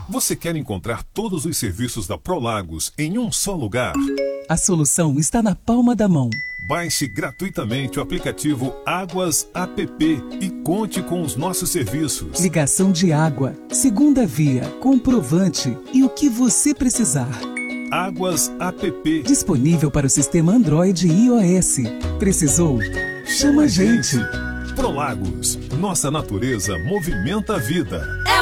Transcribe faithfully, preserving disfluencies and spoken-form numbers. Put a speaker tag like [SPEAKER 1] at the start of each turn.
[SPEAKER 1] Você quer encontrar todos os serviços da Prolagos em um só lugar?
[SPEAKER 2] A solução está na palma da mão.
[SPEAKER 1] Baixe gratuitamente o aplicativo Águas App e conte com os nossos serviços.
[SPEAKER 2] Ligação de água, segunda via, comprovante e o que você precisar.
[SPEAKER 1] Águas App.
[SPEAKER 2] Disponível para o sistema Android e iOS. Precisou? Chama a gente.
[SPEAKER 1] Prolagos. Nossa natureza movimenta a vida.